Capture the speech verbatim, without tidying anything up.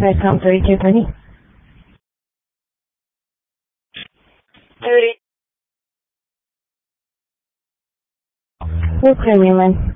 Press count thirty-two twenty. thirty. We're clear, mainland.